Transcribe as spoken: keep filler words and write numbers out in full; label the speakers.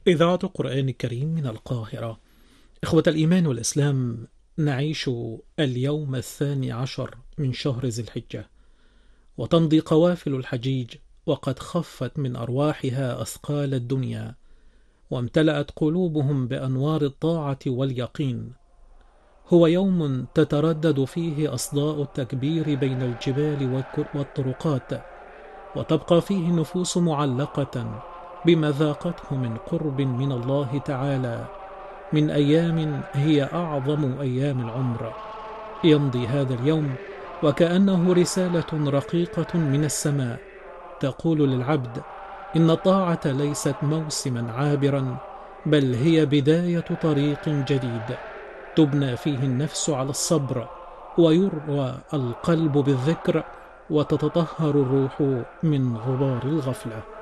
Speaker 1: إذاعة القرآن الكريم من القاهرة. إخوة الإيمان والإسلام، نعيش اليوم الثاني عشر من شهر ذي الحجة، وتمضي قوافل الحجيج وقد خفت من أرواحها أثقال الدنيا، وامتلأت قلوبهم بأنوار الطاعة واليقين. هو يوم تتردد فيه أصداء التكبير بين الجبال والطرقات، وتبقى فيه النفوس معلقة بما ذاقته من قرب من الله تعالى من أيام هي أعظم أيام العمر. يمضي هذا اليوم وكأنه رسالة رقيقة من السماء تقول للعبد إن الطاعة ليست موسما عابرا، بل هي بداية طريق جديد تبنى فيه النفس على الصبر، ويروى القلب بالذكر، وتتطهر الروح من غبار الغفلة.